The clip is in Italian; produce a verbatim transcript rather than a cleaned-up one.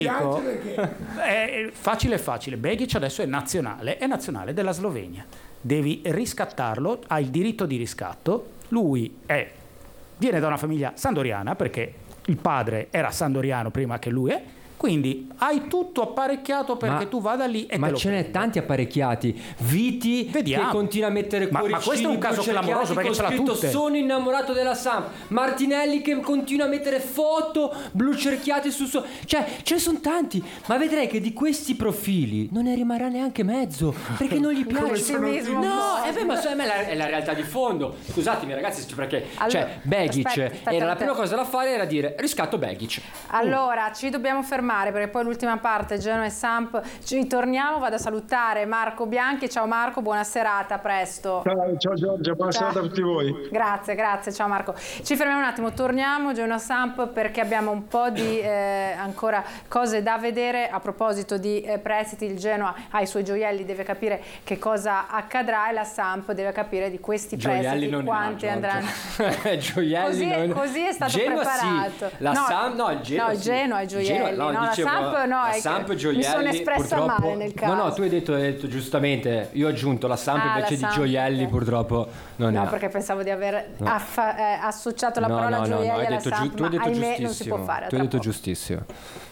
Dico, è facile facile. Begic adesso è nazionale, è nazionale della Slovenia. Devi riscattarlo, ha il diritto di riscatto. Lui è, viene da una famiglia sandoriana perché il padre era sandoriano prima che lui è. Quindi hai tutto apparecchiato perché ma, tu vada lì e ma te lo ce n'è prendi. tanti apparecchiati. Viti Vediamo. che continua a mettere ma, cuoricini, ma questo è un caso clamoroso perché ce l'ha scritto tutte. sono innamorato della Samp. Martinelli che continua a mettere foto blu cerchiate sul suo, cioè ce ne sono tanti, ma vedrei che di questi profili non ne rimarrà neanche mezzo perché non gli piace. No, eh beh, ma è la, è la realtà di fondo. Scusatemi ragazzi, perché allora, cioè Begic aspetta, aspetta, era la aspetta. prima cosa da fare era dire riscatto Begic. Allora, ci dobbiamo fermare perché poi l'ultima parte Genoa e Samp ci ritorniamo. Vado a salutare Marco Bianchi. Ciao Marco, buona serata, a presto. Ciao, ciao Giorgia, buona Ciao. serata a tutti voi. Grazie, grazie, ciao Marco. Ci fermiamo un attimo, torniamo Genoa Samp perché abbiamo un po' di eh, ancora cose da vedere. A proposito di eh, prestiti, il Genoa ha i suoi gioielli, deve capire che cosa accadrà e la Samp deve capire di questi Gioielli prestiti quanti ha, andranno. Gioielli Così è, non... così è stato Genoa preparato. Sì. La no, Samp no, il Genoa, no, il sì. Genoa è gioielli. Genoa, no, no, dicevo, la Samp no, la è Samp che gioielli, mi sono espressa purtroppo... male nel caso. No, no, tu hai detto, hai detto giustamente, io ho aggiunto la Samp Ah, invece la di Samp, gioielli, ok. purtroppo non No, è. perché pensavo di aver No. affa- eh, associato la No, parola no, no, gioielli no, hai alla detto, Samp, giu- tu hai ma detto ahimè non si giustissimo. può fare. Tu hai detto tra poco. giustissimo.